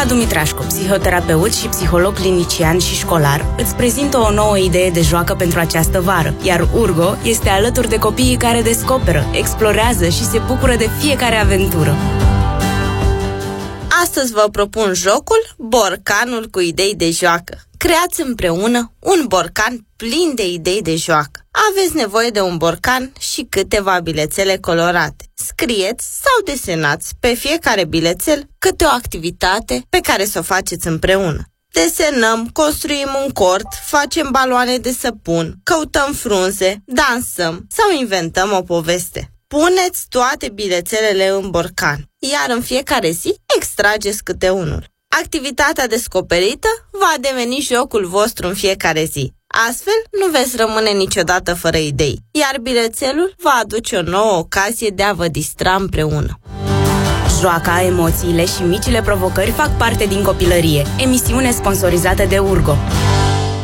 Radu Mitrașcu, psihoterapeut și psiholog clinician și școlar, îți prezintă o nouă idee de joacă pentru această vară, iar Urgo este alături de copiii care descoperă, explorează și se bucură de fiecare aventură. Astăzi vă propun jocul Borcanul cu idei de joacă. Creați împreună un borcan plin de idei de joacă. Aveți nevoie de un borcan și câteva bilețele colorate. Scrieți sau desenați pe fiecare bilețel câte o activitate pe care să o faceți împreună. Desenăm, construim un cort, facem baloane de săpun, căutăm frunze, dansăm sau inventăm o poveste. Puneți toate bilețelele în borcan, iar în fiecare zi extrageți câte unul. Activitatea descoperită va deveni jocul vostru în fiecare zi. Astfel, nu veți rămâne niciodată fără idei, iar bilețelul va aduce o nouă ocazie de a vă distra împreună. Joaca, emoțiile și micile provocări fac parte din copilărie. Emisiune sponsorizată de Urgo.